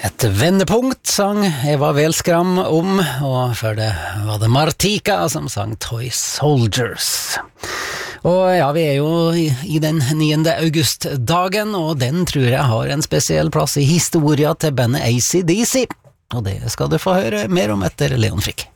Et vendepunkt sang Eva Welskram om, og før det var det Martika som sang Toy Soldiers. Og ja, vi er jo i den 9. august-dagen, og den tror jeg har en spesiell plass i historia til bandet AC/DC. Og det skal du få høre mer om etter Leon Frick.